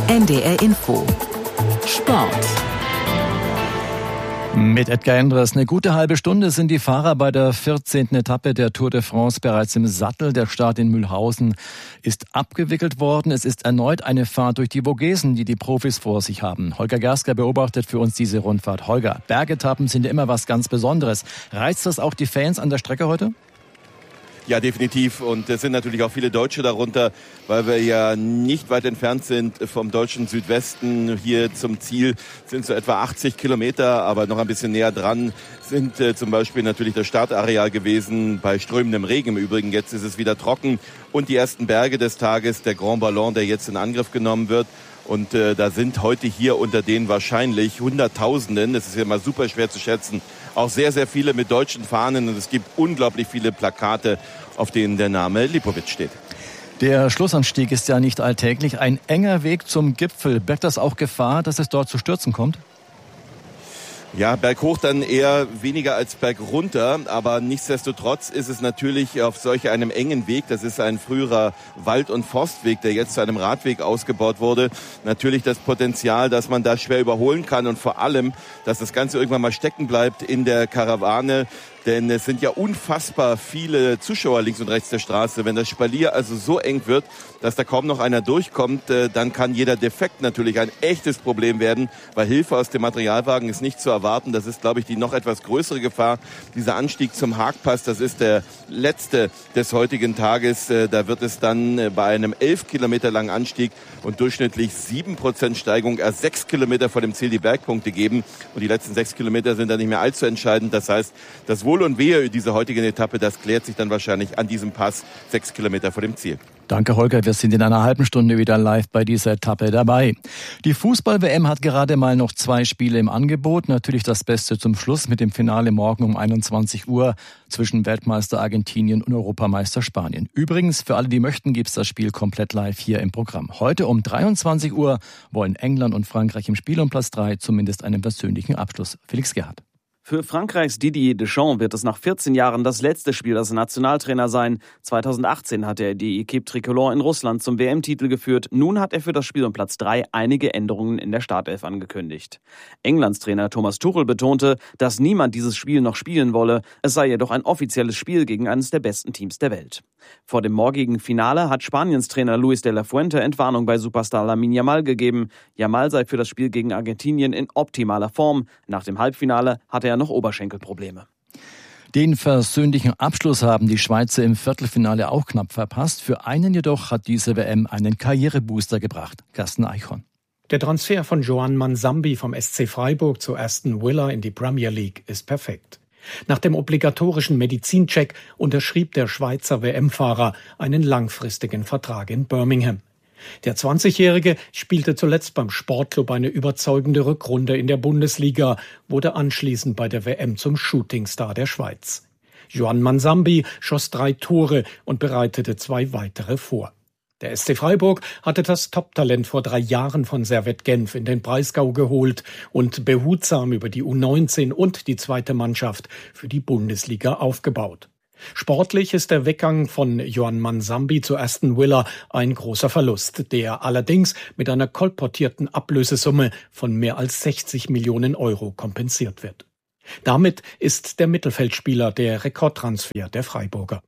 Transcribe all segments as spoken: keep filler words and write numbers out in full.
N D R Info Sport. Mit Edgar Endres. Eine gute halbe Stunde sind die Fahrer bei der vierzehnten Etappe der Tour de France bereits im Sattel. Der Start in Mühlhausen ist abgewickelt worden. Es ist erneut eine Fahrt durch die Vogesen, die die Profis vor sich haben. Holger Gersker beobachtet für uns diese Rundfahrt. Holger, Bergetappen sind ja immer was ganz Besonderes. Reizt das auch die Fans an der Strecke heute? Ja, definitiv. Und es sind natürlich auch viele Deutsche darunter, weil wir ja nicht weit entfernt sind vom deutschen Südwesten. Hier zum Ziel sind so etwa achtzig Kilometer, aber noch ein bisschen näher dran sind äh, zum Beispiel natürlich das Startareal gewesen, bei strömendem Regen im Übrigen. Jetzt ist es wieder trocken. Und die ersten Berge des Tages, der Grand Ballon, der jetzt in Angriff genommen wird. Und äh, da sind heute hier unter denen wahrscheinlich Hunderttausenden, das ist ja mal super schwer zu schätzen, auch sehr, sehr viele mit deutschen Fahnen. Und es gibt unglaublich viele Plakate, auf denen der Name Lipowitz steht. Der Schlussanstieg ist ja nicht alltäglich. Ein enger Weg zum Gipfel. Birgt das auch Gefahr, dass es dort zu Stürzen kommt? Ja, berghoch dann eher weniger als bergunter, aber nichtsdestotrotz ist es natürlich auf solch einem engen Weg, das ist ein früherer Wald- und Forstweg, der jetzt zu einem Radweg ausgebaut wurde, natürlich das Potenzial, dass man da schwer überholen kann und vor allem, dass das Ganze irgendwann mal stecken bleibt in der Karawane. Denn es sind ja unfassbar viele Zuschauer links und rechts der Straße. Wenn das Spalier also so eng wird, dass da kaum noch einer durchkommt, dann kann jeder Defekt natürlich ein echtes Problem werden, weil Hilfe aus dem Materialwagen ist nicht zu erwarten. Das ist, glaube ich, die noch etwas größere Gefahr. Dieser Anstieg zum Haagpass, das ist der letzte des heutigen Tages. Da wird es dann bei einem elf Kilometer langen Anstieg und durchschnittlich sieben Prozent Steigung erst sechs Kilometer vor dem Ziel die Bergpunkte geben. Und die letzten sechs Kilometer sind dann nicht mehr allzu entscheidend. Das heißt, das Wohl und Wehe dieser heutigen Etappe, das klärt sich dann wahrscheinlich an diesem Pass sechs Kilometer vor dem Ziel. Danke, Holger. Wir sind in einer halben Stunde wieder live bei dieser Etappe dabei. Die Fußball-W M hat gerade mal noch zwei Spiele im Angebot. Natürlich das Beste zum Schluss mit dem Finale morgen um einundzwanzig Uhr zwischen Weltmeister Argentinien und Europameister Spanien. Übrigens, für alle, die möchten, gibt's das Spiel komplett live hier im Programm. Heute um dreiundzwanzig Uhr wollen England und Frankreich im Spiel um Platz drei zumindest einen persönlichen Abschluss. Felix Gerhardt. Für Frankreichs Didier Deschamps wird es nach vierzehn Jahren das letzte Spiel als Nationaltrainer sein. zweitausendachtzehn hat er die Equipe Tricolore in Russland zum W M-Titel geführt. Nun hat er für das Spiel um Platz drei einige Änderungen in der Startelf angekündigt. Englands Trainer Thomas Tuchel betonte, dass niemand dieses Spiel noch spielen wolle. Es sei jedoch ein offizielles Spiel gegen eines der besten Teams der Welt. Vor dem morgigen Finale hat Spaniens Trainer Luis de la Fuente Entwarnung bei Superstar Lamine Yamal gegeben. Yamal sei für das Spiel gegen Argentinien in optimaler Form. Nach dem Halbfinale hatte er noch Oberschenkelprobleme. Den versöhnlichen Abschluss haben die Schweizer im Viertelfinale auch knapp verpasst. Für einen jedoch hat diese W M einen Karrierebooster gebracht. Carsten Eichhorn. Der Transfer von Joan Manzambi vom S C Freiburg zu Aston Villa in die Premier League ist perfekt. Nach dem obligatorischen Medizincheck unterschrieb der Schweizer W M-Fahrer einen langfristigen Vertrag in Birmingham. Der zwanzigjährige spielte zuletzt beim Sportclub eine überzeugende Rückrunde in der Bundesliga, wurde anschließend bei der W M zum Shootingstar der Schweiz. Joan Manzambi schoss drei Tore und bereitete zwei weitere vor. Der S C Freiburg hatte das Top-Talent vor drei Jahren von Servette Genf in den Breisgau geholt und behutsam über die U neunzehn und die zweite Mannschaft für die Bundesliga aufgebaut. Sportlich ist der Weggang von Joan Manzambi zu Aston Villa ein großer Verlust, der allerdings mit einer kolportierten Ablösesumme von mehr als sechzig Millionen Euro kompensiert wird. Damit ist der Mittelfeldspieler der Rekordtransfer der Freiburger.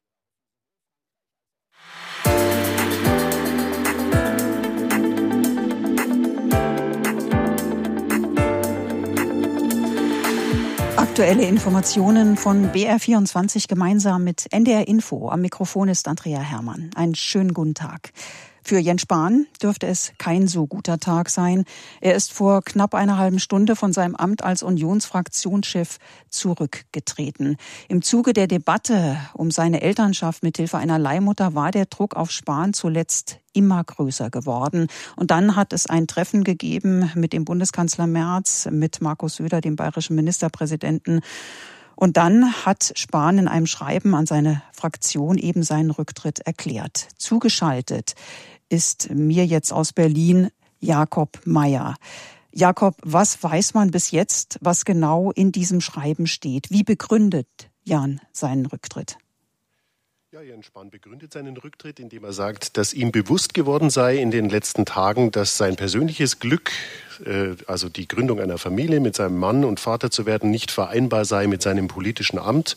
Aktuelle Informationen von B R vierundzwanzig gemeinsam mit N D R Info. Am Mikrofon ist Andrea Herrmann. Einen schönen guten Tag. Für Jens Spahn dürfte es kein so guter Tag sein. Er ist vor knapp einer halben Stunde von seinem Amt als Unionsfraktionschef zurückgetreten. Im Zuge der Debatte um seine Elternschaft mithilfe einer Leihmutter war der Druck auf Spahn zuletzt immer größer geworden. Und dann hat es ein Treffen gegeben mit dem Bundeskanzler Merz, mit Markus Söder, dem bayerischen Ministerpräsidenten. Und dann hat Spahn in einem Schreiben an seine Fraktion eben seinen Rücktritt erklärt. Zugeschaltet ist mir jetzt aus Berlin Jakob Mayer. Jakob, was weiß man bis jetzt, was genau in diesem Schreiben steht? Wie begründet Jan seinen Rücktritt? Ja, Jens Spahn begründet seinen Rücktritt, indem er sagt, dass ihm bewusst geworden sei in den letzten Tagen, dass sein persönliches Glück, äh, also die Gründung einer Familie mit seinem Mann und Vater zu werden, nicht vereinbar sei mit seinem politischen Amt.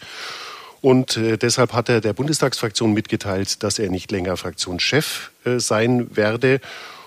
Und äh, deshalb hat er der Bundestagsfraktion mitgeteilt, dass er nicht länger Fraktionschef äh, sein werde.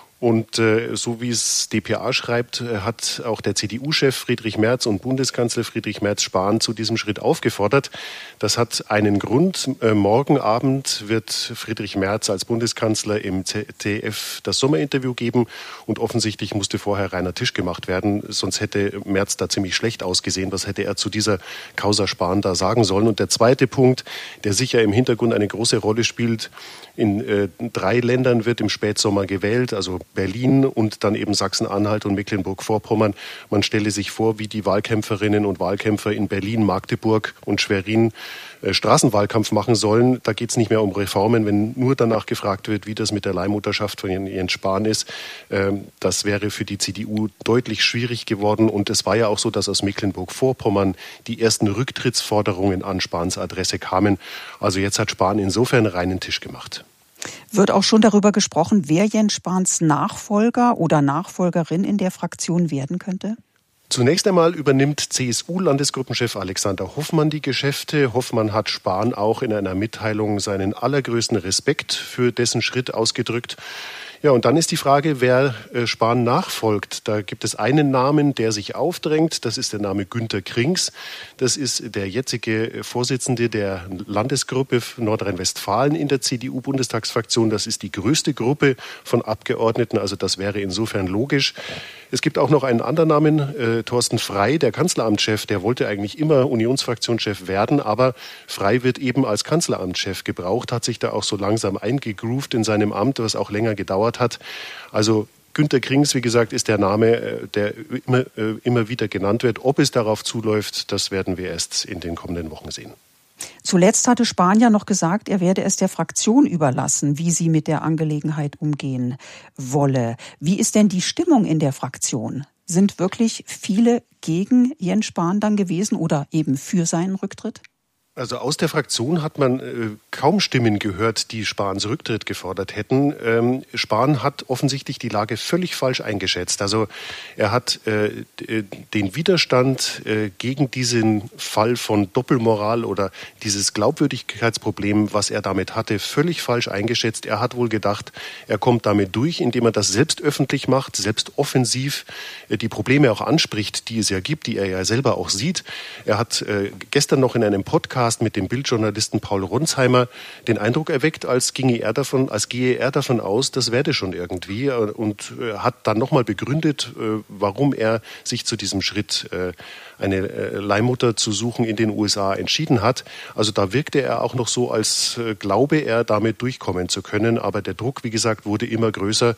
Und äh, so wie es D P A schreibt, äh, hat auch der C D U-Chef Friedrich Merz und Bundeskanzler Friedrich Merz Spahn zu diesem Schritt aufgefordert. Das hat einen Grund. Äh, morgen Abend wird Friedrich Merz als Bundeskanzler im Z D F das Sommerinterview geben. Und offensichtlich musste vorher reiner Tisch gemacht werden. Sonst hätte Merz da ziemlich schlecht ausgesehen. Was hätte er zu dieser Causa Spahn da sagen sollen? Und der zweite Punkt, der sicher im Hintergrund eine große Rolle spielt, in äh, drei Ländern wird im Spätsommer gewählt, also Berlin und dann eben Sachsen-Anhalt und Mecklenburg-Vorpommern. Man stelle sich vor, wie die Wahlkämpferinnen und Wahlkämpfer in Berlin, Magdeburg und Schwerin äh, Straßenwahlkampf machen sollen. Da geht es nicht mehr um Reformen, wenn nur danach gefragt wird, wie das mit der Leihmutterschaft von Jens Spahn ist. Ähm, das wäre für die C D U deutlich schwierig geworden. Und es war ja auch so, dass aus Mecklenburg-Vorpommern die ersten Rücktrittsforderungen an Spahns Adresse kamen. Also jetzt hat Spahn insofern reinen Tisch gemacht. Wird auch schon darüber gesprochen, wer Jens Spahns Nachfolger oder Nachfolgerin in der Fraktion werden könnte? Zunächst einmal übernimmt C S U-Landesgruppenchef Alexander Hoffmann die Geschäfte. Hoffmann hat Spahn auch in einer Mitteilung seinen allergrößten Respekt für dessen Schritt ausgedrückt. Ja, und dann ist die Frage, wer äh, Spahn nachfolgt. Da gibt es einen Namen, der sich aufdrängt. Das ist der Name Günter Krings. Das ist der jetzige Vorsitzende der Landesgruppe Nordrhein-Westfalen in der C D U-Bundestagsfraktion. Das ist die größte Gruppe von Abgeordneten. Also das wäre insofern logisch. Es gibt auch noch einen anderen Namen, äh, Thorsten Frey, der Kanzleramtschef. Der wollte eigentlich immer Unionsfraktionschef werden, aber Frey wird eben als Kanzleramtschef gebraucht, hat sich da auch so langsam eingegroovt in seinem Amt, was auch länger gedauert hat. Also Günter Krings, wie gesagt, ist der Name, der immer, immer wieder genannt wird. Ob es darauf zuläuft, das werden wir erst in den kommenden Wochen sehen. Zuletzt hatte Spahn ja noch gesagt, er werde es der Fraktion überlassen, wie sie mit der Angelegenheit umgehen wolle. Wie ist denn die Stimmung in der Fraktion? Sind wirklich viele gegen Jens Spahn dann gewesen oder eben für seinen Rücktritt? Also aus der Fraktion hat man äh, kaum Stimmen gehört, die Spahns Rücktritt gefordert hätten. Ähm, Spahn hat offensichtlich die Lage völlig falsch eingeschätzt. Also er hat äh, den Widerstand äh, gegen diesen Fall von Doppelmoral oder dieses Glaubwürdigkeitsproblem, was er damit hatte, völlig falsch eingeschätzt. Er hat wohl gedacht, er kommt damit durch, indem er das selbst öffentlich macht, selbst offensiv äh, die Probleme auch anspricht, die es ja gibt, die er ja selber auch sieht. Er hat äh, gestern noch in einem Podcast mit dem Bildjournalisten Paul Ronsheimer den Eindruck erweckt, als ginge er davon, als gehe er davon aus, das werde schon irgendwie, und hat dann nochmal begründet, warum er sich zu diesem Schritt, eine Leihmutter zu suchen, in den U S A entschieden hat. Also da wirkte er auch noch so, als glaube er damit durchkommen zu können, aber der Druck, wie gesagt, wurde immer größer.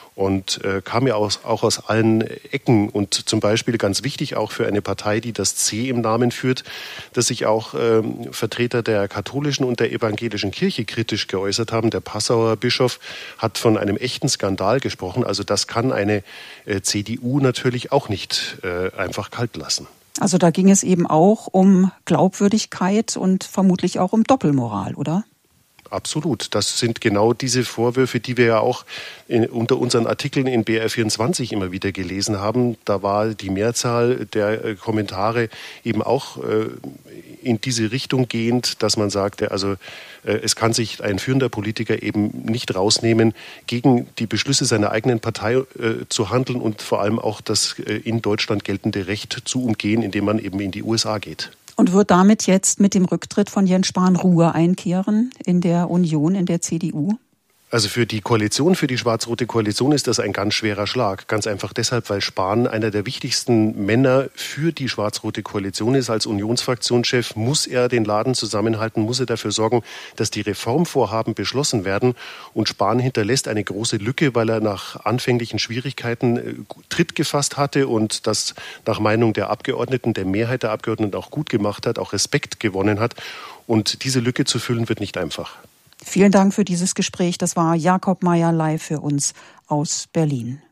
Und äh, kam ja aus, auch aus allen Ecken und zum Beispiel ganz wichtig auch für eine Partei, die das C im Namen führt, dass sich auch ähm, Vertreter der katholischen und der evangelischen Kirche kritisch geäußert haben. Der Passauer Bischof hat von einem echten Skandal gesprochen. Also das kann eine äh, C D U natürlich auch nicht äh, einfach kalt lassen. Also da ging es eben auch um Glaubwürdigkeit und vermutlich auch um Doppelmoral, oder? Absolut. Das sind genau diese Vorwürfe, die wir ja auch in, unter unseren Artikeln in B R vierundzwanzig immer wieder gelesen haben. Da war die Mehrzahl der äh, Kommentare eben auch äh, in diese Richtung gehend, dass man sagte, also äh, es kann sich ein führender Politiker eben nicht rausnehmen, gegen die Beschlüsse seiner eigenen Partei äh, zu handeln und vor allem auch das äh, in Deutschland geltende Recht zu umgehen, indem man eben in die U S A geht. Und wird damit jetzt mit dem Rücktritt von Jens Spahn Ruhe einkehren in der Union, in der C D U? Also für die Koalition, für die schwarz-rote Koalition ist das ein ganz schwerer Schlag. Ganz einfach deshalb, weil Spahn einer der wichtigsten Männer für die schwarz-rote Koalition ist. Als Unionsfraktionschef muss er den Laden zusammenhalten, muss er dafür sorgen, dass die Reformvorhaben beschlossen werden. Und Spahn hinterlässt eine große Lücke, weil er nach anfänglichen Schwierigkeiten Tritt gefasst hatte und das nach Meinung der Abgeordneten, der Mehrheit der Abgeordneten auch gut gemacht hat, auch Respekt gewonnen hat. Und diese Lücke zu füllen wird nicht einfach. Vielen Dank für dieses Gespräch. Das war Jakob Meyer live für uns aus Berlin.